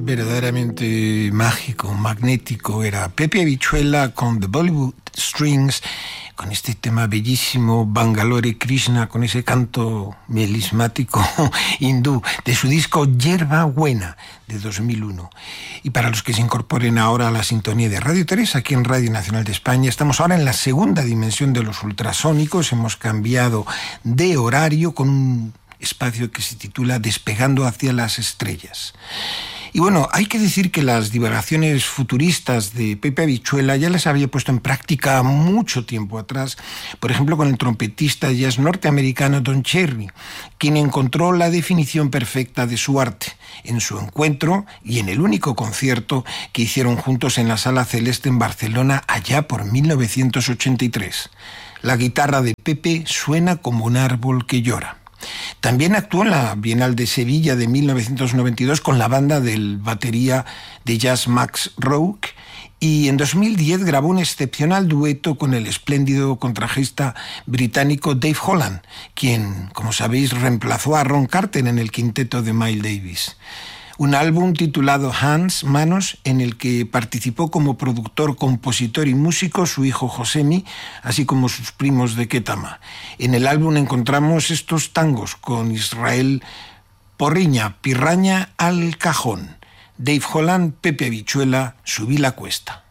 verdaderamente mágico, magnético. Era Pepe Habichuela con The Bollywood Strings, con este tema bellísimo, Bangalore Krishna, con ese canto melismático hindú, de su disco Yerba Buena, de 2001. Y para los que se incorporen ahora a la sintonía de Radio Teresa, aquí en Radio Nacional de España, estamos ahora en la segunda dimensión de los ultrasónicos. Hemos cambiado de horario con un espacio que se titula Despegando hacia las estrellas. Y bueno, hay que decir que las divagaciones futuristas de Pepe Habichuela ya las había puesto en práctica mucho tiempo atrás, por ejemplo con el trompetista de jazz norteamericano Don Cherry, quien encontró la definición perfecta de su arte en su encuentro y en el único concierto que hicieron juntos en la Sala Celeste en Barcelona allá por 1983. La guitarra de Pepe suena como un árbol que llora. También actuó en la Bienal de Sevilla de 1992 con la banda del batería de jazz Max Roach, y en 2010 grabó un excepcional dueto con el espléndido contrabajista británico Dave Holland, quien, como sabéis, reemplazó a Ron Carter en el quinteto de Miles Davis. Un álbum titulado Hands, Manos, en el que participó como productor, compositor y músico su hijo Josemi, así como sus primos de Ketama. En el álbum encontramos estos tangos con Israel Porriña, Pirraña al cajón, Dave Holland, Pepe Habichuela, Subí la cuesta.